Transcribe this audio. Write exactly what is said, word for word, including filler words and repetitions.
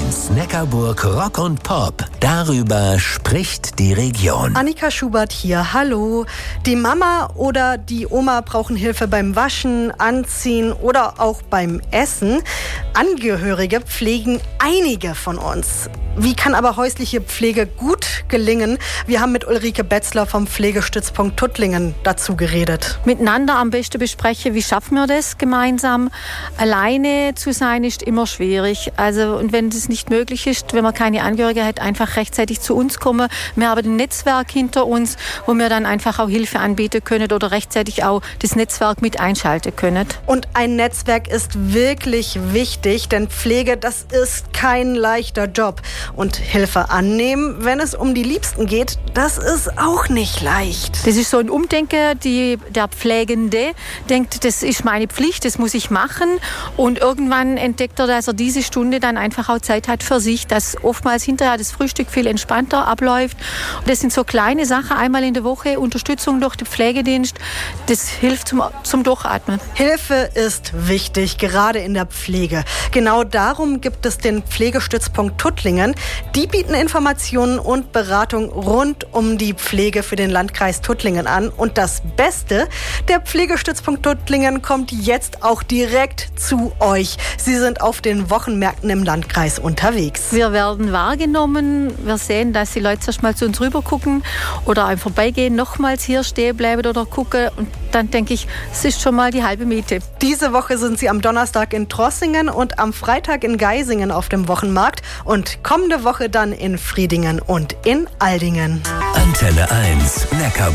eins Neckarburg Rock und Pop. Darüber spricht die Region. Annika Schubert hier, hallo. Die Mama oder die Oma brauchen Hilfe beim Waschen, Anziehen oder auch beim Essen. Angehörige pflegen einige von uns. Wie kann aber häusliche Pflege gut gelingen? Wir haben mit Ulrike Betzler vom Pflegestützpunkt Tuttlingen dazu geredet. Miteinander am besten besprechen, wie schaffen wir das gemeinsam. Alleine zu sein ist immer schwierig. Also, und wenn das nicht möglich ist, wenn man keine Angehörige hat, einfach rechtzeitig zu uns kommen. Wir haben ein Netzwerk hinter uns, wo wir dann einfach auch Hilfe anbieten können oder rechtzeitig auch das Netzwerk mit einschalten können. Und ein Netzwerk ist wirklich wichtig, denn Pflege, das ist kein leichter Job. Und Hilfe annehmen, wenn es um die Liebsten geht, das ist auch nicht leicht. Das ist so ein Umdenken, die, der Pflegende denkt, das ist meine Pflicht, das muss ich machen. Und irgendwann entdeckt er, dass er diese Stunde dann einfach auch Zeit hat für sich, dass oftmals hinterher das Frühstück viel entspannter abläuft. Und das sind so kleine Sachen, einmal in der Woche, Unterstützung durch den Pflegedienst, das hilft zum, zum Durchatmen. Hilfe ist wichtig, gerade in der Pflege. Genau darum gibt es den Pflegestützpunkt Tuttlingen. Die bieten Informationen und Beratung rund um die Pflege für den Landkreis Tuttlingen an. Und das Beste, der Pflegestützpunkt Tuttlingen kommt jetzt auch direkt zu euch. Sie sind auf den Wochenmärkten im Landkreis unterwegs. Wir werden wahrgenommen. Wir sehen, dass die Leute erst mal zu uns rüber gucken oder einem vorbeigehen, nochmals hier stehen bleiben oder gucken. Und dann denke ich, es ist schon mal die halbe Miete. Diese Woche sind sie am Donnerstag in Trossingen und am Freitag in Geisingen auf dem Wochenmarkt und kommende Woche dann in Friedingen und in Aldingen. Antenne eins Neckarburg.